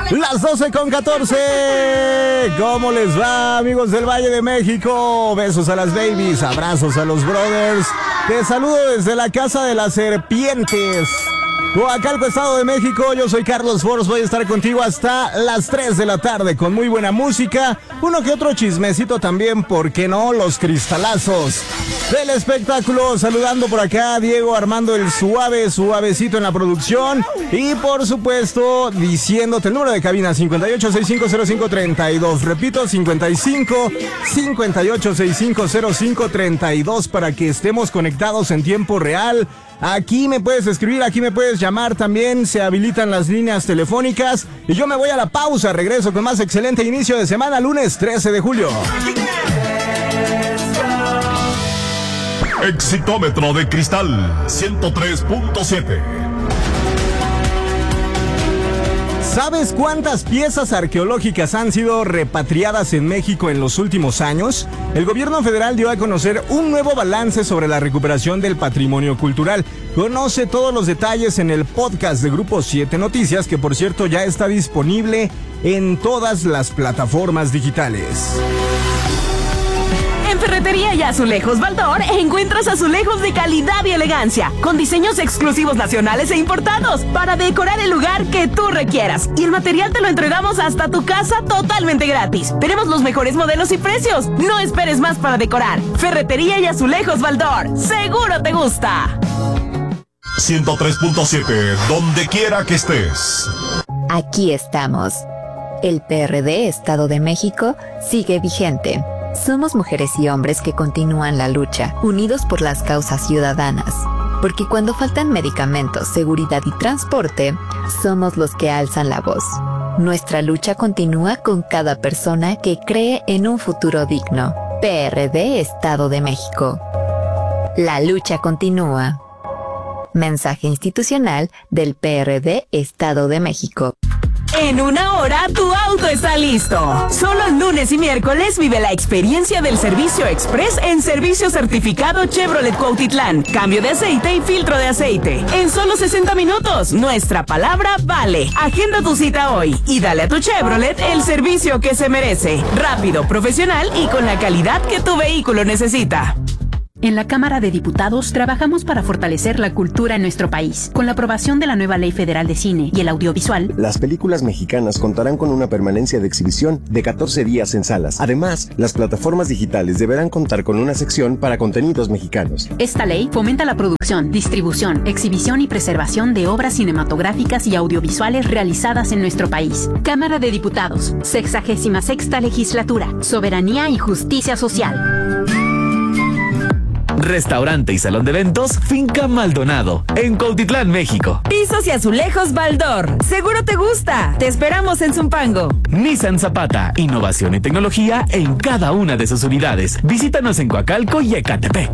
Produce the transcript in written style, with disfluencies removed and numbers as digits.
Las 12:14. ¿Cómo les va, amigos del Valle de México? Besos a las babies, abrazos a los brothers. Te saludo desde la Casa de las Serpientes, Coacalco, Estado de México. Yo soy Carlos Force, voy a estar contigo hasta las 3 de la tarde con muy buena música, uno que otro chismecito también, ¿por qué no? Los cristalazos del espectáculo. Saludando por acá Diego Armando el suavecito en la producción. Y por supuesto, diciéndote el número de cabina 58650532. Repito, 58650532 para que estemos conectados en tiempo real. Aquí me puedes escribir, aquí me puedes llamar también, se habilitan las líneas telefónicas. Y yo me voy a la pausa, regreso con más excelente inicio de semana, lunes 13 de julio. Exitómetro de cristal 103.7. ¿Sabes cuántas piezas arqueológicas han sido repatriadas en México en los últimos años? El gobierno federal dio a conocer un nuevo balance sobre la recuperación del patrimonio cultural. Conoce todos los detalles en el podcast de Grupo 7 Noticias, que por cierto ya está disponible en todas las plataformas digitales. En Ferretería y Azulejos Baldor encuentras azulejos de calidad y elegancia, con diseños exclusivos nacionales e importados, para decorar el lugar que tú requieras. Y el material te lo entregamos hasta tu casa totalmente gratis. Tenemos los mejores modelos y precios. No esperes más para decorar. Ferretería y Azulejos Baldor. ¡Seguro te gusta! 103.7, donde quiera que estés. Aquí estamos. El PRD Estado de México sigue vigente. Somos mujeres y hombres que continúan la lucha, unidos por las causas ciudadanas. Porque cuando faltan medicamentos, seguridad y transporte, somos los que alzan la voz. Nuestra lucha continúa con cada persona que cree en un futuro digno. PRD Estado de México. La lucha continúa. Mensaje institucional del PRD Estado de México. En una hora, tu auto está listo. Solo lunes y miércoles vive la experiencia del servicio express en servicio certificado Chevrolet Cuautitlán. Cambio de aceite y filtro de aceite. En solo 60 minutos, nuestra palabra vale. Agenda tu cita hoy y dale a tu Chevrolet el servicio que se merece. Rápido, profesional y con la calidad que tu vehículo necesita. En la Cámara de Diputados trabajamos para fortalecer la cultura en nuestro país. Con la aprobación de la nueva Ley Federal de Cine y el Audiovisual, las películas mexicanas contarán con una permanencia de exhibición de 14 días en salas. Además, las plataformas digitales deberán contar con una sección para contenidos mexicanos. Esta ley fomenta la producción, distribución, exhibición y preservación de obras cinematográficas y audiovisuales realizadas en nuestro país. Cámara de Diputados, 66ª Legislatura, Soberanía y Justicia Social. Restaurante y salón de eventos Finca Maldonado, en Cuautitlán, México. Pisos y azulejos Baldor. Seguro te gusta. Te esperamos en Zumpango. Nissan Zapata, innovación y tecnología en cada una de sus unidades. Visítanos en Coacalco y Ecatepec.